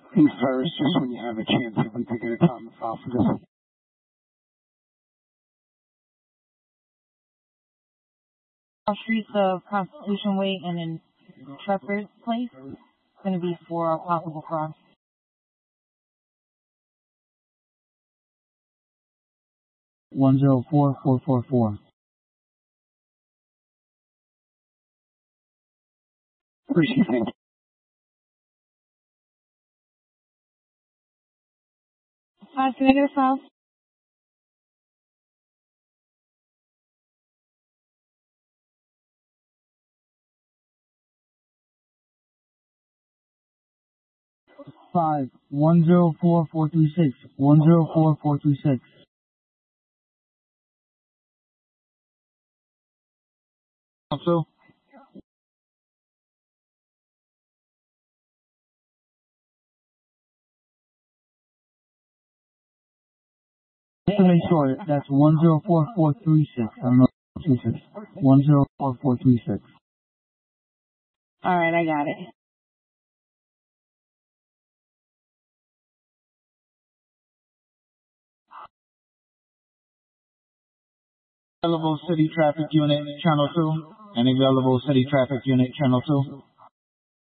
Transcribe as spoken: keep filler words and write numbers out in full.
things first, just when you have a chance, I'd like to get a time to file for this. Streets of Constitution Way and in Trafford Place. It's going to be for a possible fraud. One zero four four four four. Appreciate it. Five, can I get a file? Five one zero four four three six one zero four four three six. Also, Just to make sure, that's one zero four four three six. I don't know, two six. One zero four four three six. All right, I got it. Available City Traffic Unit Channel two. Any available City Traffic Unit Channel two.